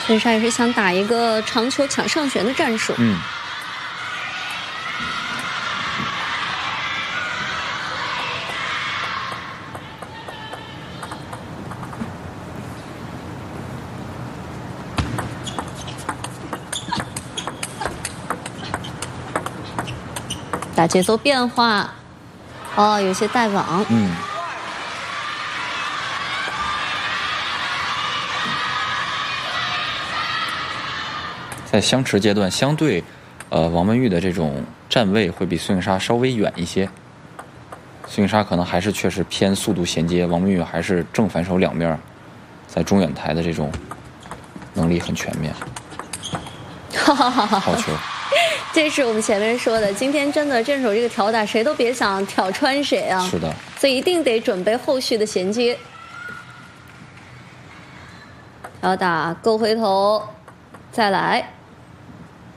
孙莎也是想打一个长球抢上旋的战术。打节奏变化，哦，有些带网。 在相持阶段，相对，王文玉的这种站位会比孙颖莎稍微远一些。孙颖莎可能还是确实偏速度衔接，王文玉还是正反手两面，在中远台的这种能力很全面。好球！ 这是我们前面说的，今天真的这手这个挑打，谁都别想挑穿谁啊！ 是的， 所以一定得准备后续的衔接。挑打勾回头，再来。